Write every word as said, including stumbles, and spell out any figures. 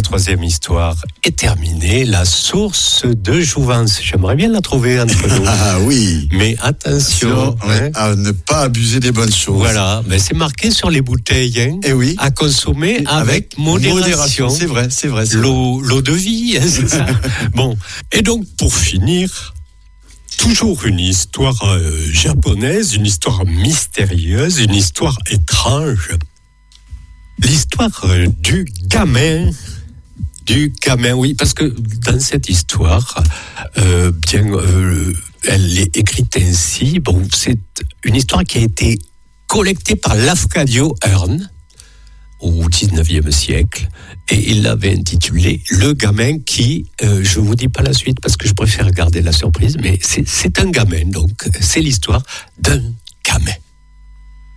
troisième histoire est terminée. La source de jouvence. J'aimerais bien la trouver entre nous. Ah oui. Mais attention, hein, à ne pas abuser des bonnes choses. Voilà, mais c'est marqué sur les bouteilles. Hein, Et oui. À consommer avec, avec modération. modération. C'est vrai, c'est vrai. C'est l'eau, vrai. l'eau de vie, hein, c'est ça. Bon. Et donc, pour finir, toujours une histoire euh, japonaise, une histoire mystérieuse, une histoire étrange. L'histoire euh, du gamin. Du gamin, oui, parce que dans cette histoire, euh, bien, euh, elle est écrite ainsi. Bon, c'est une histoire qui a été collectée par Lafcadio Hearn au dix-neuvième siècle, et il l'avait intitulé Le gamin qui, euh, je vous dis pas la suite parce que je préfère garder la surprise, mais c'est, c'est un gamin, donc c'est l'histoire d'un gamin.